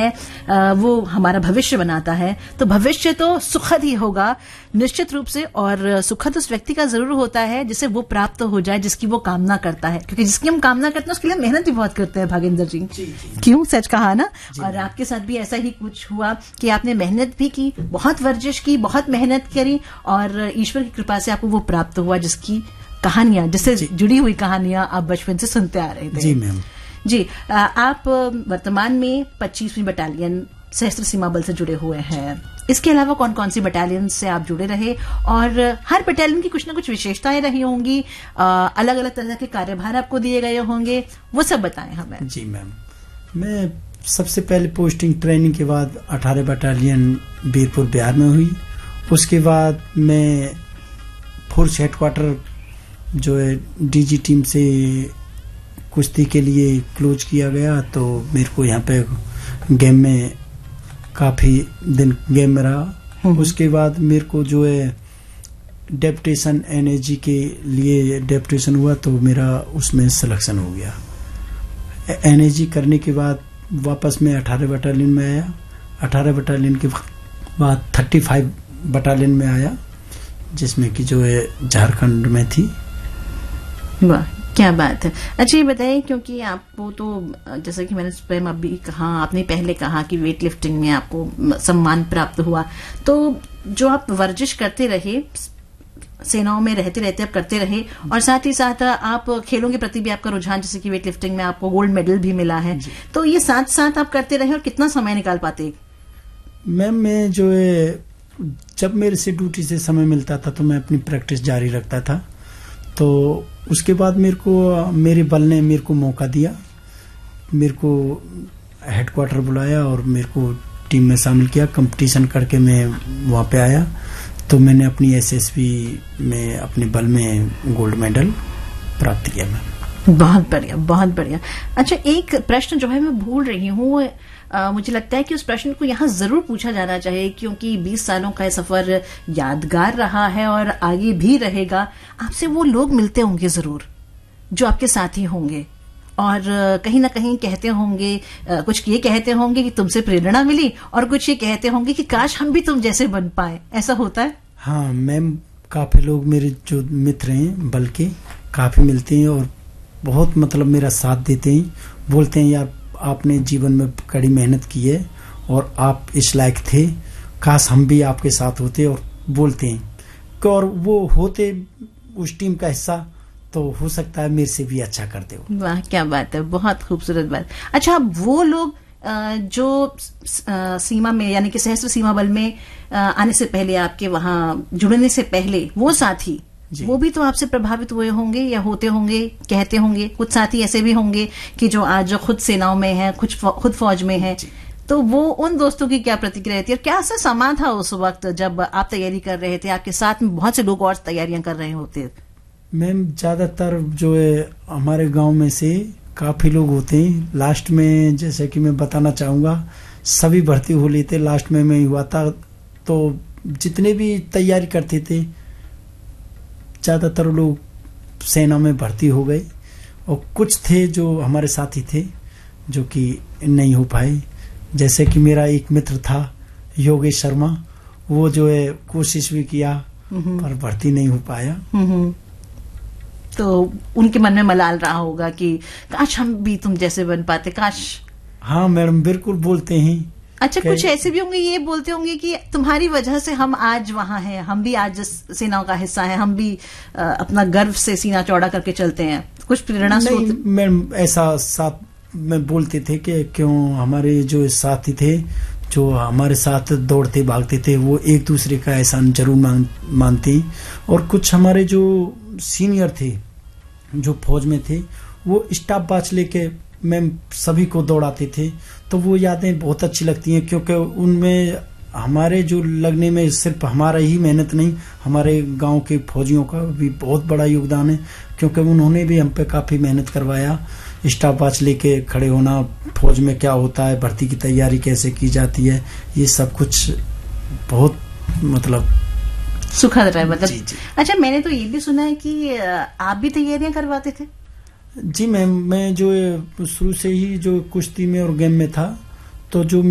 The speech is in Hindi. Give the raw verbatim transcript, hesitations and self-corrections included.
है वो हमारा भविष्य बनाता है, तो भविष्य तो सुखद ही होगा निश्चित रूप से, और सुखद उस व्यक्ति का जरूर होता है जिसे वो प्राप्त हो जाए जिसकी वो कामना करता है, क्योंकि जिसकी हम कामना करते हैं उसके लिए मेहनत भी बहुत करते हैं भागेंद्र जी, जी, जी। क्यों, सच कहा ना। और आपके साथ भी ऐसा ही कुछ हुआ कि आपने मेहनत भी की, बहुत वर्जिश की, बहुत मेहनत करी, और ईश्वर की कृपा से आपको वो प्राप्त हुआ जिसकी कहानियां, जिससे जुड़ी हुई कहानियां आप बचपन से सुनते आ रहे थे। जी मैम। जी, आप वर्तमान में पच्चीसवीं बटालियन सशस्त्र सीमा बल से जुड़े हुए हैं। इसके अलावा कौन कौन सी बटालियन से आप जुड़े रहे, और हर बटालियन की कुछ ना कुछ विशेषताएं रही होंगी, अलग अलग तरह के कार्यभार आपको दिए गए होंगे, वो सब बताएं हमें। जी मैम, मैं सबसे पहले पोस्टिंग ट्रेनिंग के बाद अठारह बटालियन बीरपुर बिहार में हुई। उसके बाद मैं फोर्स हेडक्वार्टर जो है डीजी टीम से कुश्ती के लिए क्लोज किया गया, तो मेरे को यहाँ पे गेम में काफी दिन गेम में रहा। उसके बाद मेरे को जो है डेप्यूटेशन एनएजी के लिए डेप्यूटेशन हुआ, तो मेरा उसमें सिलेक्शन हो गया। एनएजी करने के बाद वापस मैं अठारह बटालियन में आया। अठारह बटालियन के बाद थर्टी फाइव बटालियन में आया, जिसमें कि जो है झारखंड में थी। वाह, क्या बात है। अच्छा ये बताइए, क्योंकि आपको तो जैसा कि मैंने स्वयं अभी कहा, आपने पहले कहा कि वेट लिफ्टिंग में आपको सम्मान प्राप्त हुआ, तो जो आप वर्जिश करते रहे, सेनाओं में रहते रहते आप करते रहे, और साथ ही साथ आप खेलों के प्रति भी आपका रुझान, जैसे कि वेट लिफ्टिंग में आपको गोल्ड मेडल भी मिला है, तो ये साथ साथ आप करते रहे, और कितना समय निकाल पाते? मैम मैं जो है जब मेरे से ड्यूटी से समय मिलता था तो मैं अपनी प्रैक्टिस जारी रखता था। तो उसके बाद मेरे को मेरे बल ने मेरे को मौका दिया, मेरे को हेडक्वार्टर बुलाया और मेरे को टीम में शामिल किया। कंपटीशन करके मैं वहाँ पे आया, तो मैंने अपनी एसएसबी में अपने बल में गोल्ड मेडल प्राप्त किया। मैं बहुत बढ़िया, बहुत बढ़िया। अच्छा, एक प्रश्न जो है मैं भूल रही हूँ, मुझे लगता है कि उस प्रश्न को यहाँ जरूर पूछा जाना चाहिए, क्योंकि बीस सालों का सफर यादगार रहा है और आगे भी रहेगा। आपसे वो लोग मिलते होंगे जरूर जो आपके साथी होंगे, और कहीं ना कहीं कहते होंगे, कुछ ये कहते होंगे कि तुमसे प्रेरणा मिली, और कुछ ये कहते होंगे कि काश हम भी तुम जैसे बन पाए। ऐसा होता है? हाँ मैम, काफी लोग मेरे जो मित्र हैं बल्कि काफी मिलते हैं और बहुत मतलब मेरा साथ देते हैं, बोलते हैं यार आपने जीवन में कड़ी मेहनत की है और आप इस लायक थे, काश हम भी आपके साथ होते, और बोलते हैं। और वो होते उस टीम का हिस्सा, तो हो सकता है मेरे से भी अच्छा करते हो। वाह, क्या बात है, बहुत खूबसूरत बात। अच्छा, वो लोग जो सीमा में यानी कि सशस्त्र सीमा बल में आने से पहले, आपके वहां जुड़ने से पहले, वो साथी वो भी तो आपसे प्रभावित हुए होंगे या होते होंगे, कहते होंगे। कुछ साथी ऐसे भी होंगे कि जो आज जो खुद सेनाओं में है, कुछ खुद फौज में है, तो वो उन दोस्तों की क्या प्रतिक्रिया रहती है, और क्या ऐसा समा था उस वक्त जब आप तैयारी कर रहे थे, आपके साथ में बहुत से लोग और तैयारियां कर रहे होते? मैम ज्यादातर जो है हमारे गांव में से काफी लोग होते हैं। लास्ट में जैसे कि मैं बताना चाहूंगा, सभी भर्ती हो लेते, लास्ट में मैं हुआ था। तो जितने भी तैयारी करते थे ज्यादातर लोग सेना में भर्ती हो गए, और कुछ थे जो हमारे साथी थे जो कि नहीं हो पाए। जैसे कि मेरा एक मित्र था योगेश शर्मा, वो जो है कोशिश भी किया पर भर्ती नहीं हो पाया। तो उनके मन में मलाल रहा होगा कि काश हम भी तुम जैसे बन पाते, काश। हाँ मैडम, बिल्कुल बोलते हैं। अच्छा, कुछ ऐसे भी होंगे ये बोलते होंगे कि तुम्हारी वजह से हम आज वहां हैं, हम भी आज सेनाओं का हिस्सा हैं, हम भी आ, अपना गर्व से सीना चौड़ा करके चलते हैं। कुछ प्रेरणा नहीं मैम, ऐसा साथ में बोलते थे कि क्यों हमारे जो साथी थे जो हमारे साथ दौड़ते भागते थे, वो एक दूसरे का एहसान जरूर मान, मानते। और कुछ हमारे जो सीनियर थे जो फौज में थे, वो स्टाफ बाच लेके मैम सभी को दौड़ाते थे। तो वो यादें बहुत अच्छी लगती हैं, क्योंकि उनमें हमारे जो लगने में सिर्फ हमारा ही मेहनत नहीं, हमारे गांव के फौजियों का भी बहुत बड़ा योगदान है, क्योंकि उन्होंने भी हम पे काफी मेहनत करवाया। स्टाफ बाच लेके खड़े होना, फौज में क्या होता है, भर्ती की तैयारी कैसे की जाती है, ये सब कुछ बहुत मतलब सुखद रहा है। मतलब जी, जी। अच्छा, मैंने तो ये भी सुना है कि आप भी तैयारियां करवाते थे? जी मैम, मैं जो शुरू से ही जो कुश्ती में और गेम में था, तो जो